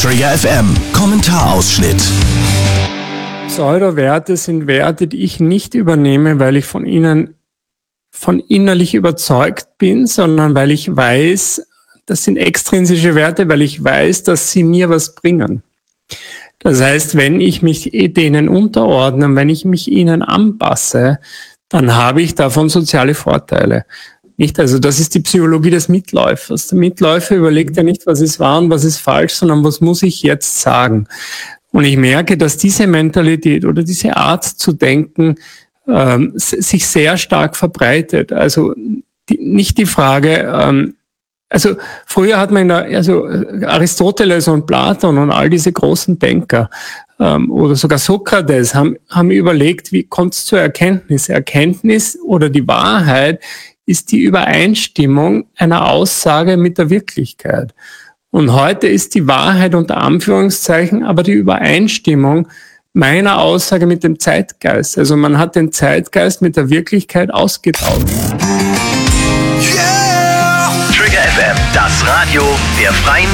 Trigger FM Kommentarausschnitt. Pseudo-Werte sind Werte, die ich nicht übernehme, weil ich von ihnen innerlich überzeugt bin, sondern weil ich weiß, das sind extrinsische Werte, weil ich weiß, dass sie mir was bringen. Das heißt, wenn ich mich denen unterordne und wenn ich mich ihnen anpasse, dann habe ich davon soziale Vorteile. Nicht, also das ist die Psychologie des Mitläufers. Der Mitläufer überlegt ja nicht, was ist wahr und was ist falsch, sondern was muss ich jetzt sagen. Und ich merke, dass diese Mentalität oder diese Art zu denken sich sehr stark verbreitet. Also nicht die Frage, also früher hat man Aristoteles und Platon und all diese großen Denker oder sogar Sokrates haben überlegt, wie kommt es zur Erkenntnis? Erkenntnis oder die Wahrheit ist die Übereinstimmung einer Aussage mit der Wirklichkeit. Und heute ist die Wahrheit unter Anführungszeichen aber die Übereinstimmung meiner Aussage mit dem Zeitgeist. Also man hat den Zeitgeist mit der Wirklichkeit ausgetauscht. Yeah! Trigger FM, das Radio der Freien